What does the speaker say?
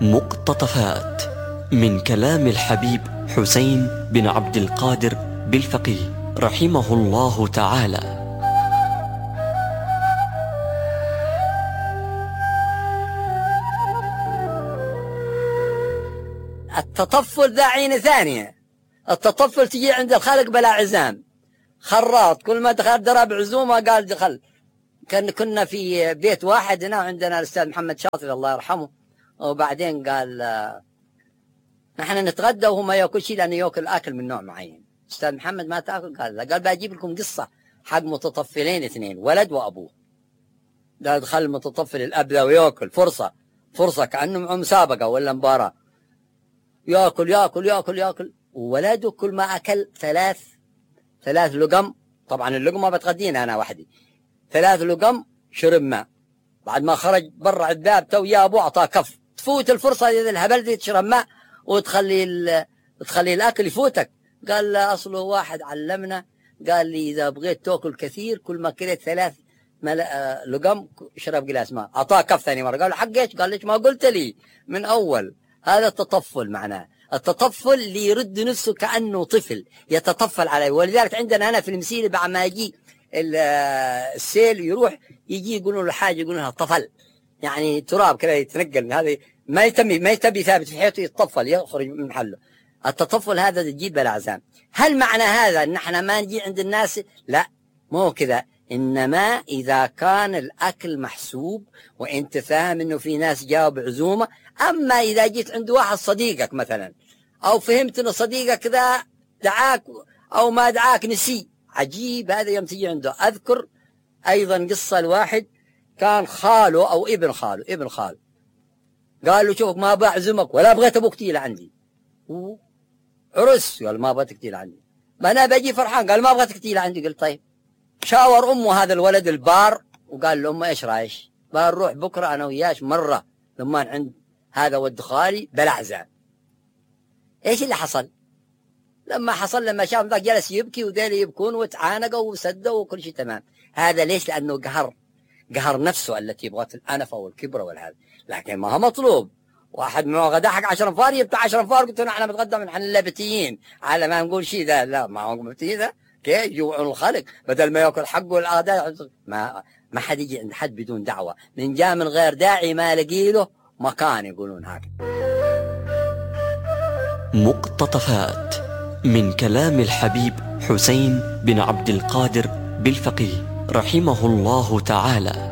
مقتطفات من كلام الحبيب حسين بن عبد القادر بالفقيه رحمه الله تعالى. التطفل ذا عين ثانية. التطفل تجي عند الخلق بلا عزام، خراط كل ما دخل درب عزومة قال دخل. كنا في بيت واحد هنا عندنا الأستاذ محمد شاطر الله يرحمه، وبعدين قال نحن نتغدى وهو ما يأكل شيء لأنه يأكل أكل من نوع معين. أستاذ محمد ما تأكل؟ قال لا. قال بجيب لكم قصة حق متطفلين اثنين، ولد وأبوه. ده دخل المتطفل الأب ذا ويأكل فرصة كأنه مسابقة ولا مباراة، يأكل يأكل يأكل يأكل، وولده كل ما أكل ثلاث لقم، طبعا اللقمة بتغدينا أنا وحدي، 3 لقم شرب ماء. بعد ما خرج برا الباب تو يا أبو أعطاه كف، تفوت الفرصة إذا الهبل دي تشرب ماء وتخلي الأكل يفوتك. قال لا، أصله واحد علمنا قال لي إذا بغيت تأكل كثير كل ما كلت 3 لقم شرب قلاس ماء. أعطاه كف ثاني مرة. قال له حق إيش؟ قال ليش ما قلت لي من أول؟ هذا التطفل معناه. التطفل اللي يرد نفسه كأنه طفل يتطفل عليه. ولذلك عندنا هنا في المسيرة بعد ما يجي السيل يروح يجي يقولون له حاجة يقولون لها طفل، يعني تراب كذا يتنقل، هذا ما يتبي ثابت في حياته، يتطفل يخرج من محله. التطفل هذا تجيب بالعزام. هل معنى هذا ان احنا ما نجي عند الناس؟ لا، مو كذا. انما اذا كان الاكل محسوب وانت فاهم انه في ناس جاوا بعزومه. اما اذا جيت عند واحد صديقك مثلا، او فهمت ان صديقك ذا دعاك او ما دعاك نسي، عجيب هذا يوم تجي عنده. اذكر ايضا قصه الواحد كان خاله او ابن خاله قال له شوف ما بعزمك ولا بغيت ابوك تيجي لعندي. عرس قال ما بغيتك تيجي لعندي. ما انا بجي فرحان قال ما بغيتك تيجي لعندي. قلت طيب. شاور امه هذا الولد البار وقال له امه ايش رايش؟ قال نروح بكره انا وياش مره لما عند هذا ود خالي بلعزة. ايش اللي حصل؟ لما شاف ذاك جلس يبكي وذيل يبكون وتعانقوا وسدوا وكل شيء تمام. هذا ليش؟ لانه قهر نفسه التي بغت الانفه والكبر والهذا. لكن ما هو مطلوب. واحد من غدا حق 10 انفار يبتاع 10 انفار، قلت له احنا بنتغدى من اللبتيين على ما نقول شيء ذا. لا ما هو لبتي ذا كيف يجوعون الخلق بدل ما ياكل حقه الأعداء. ما حد يجي عند حد بدون دعوه. من جاء من غير داعي ما لقي له مكان، يقولون هكذا. مقتطفات من كلام الحبيب حسين بن عبد القادر بالفقيه رحمه الله تعالى.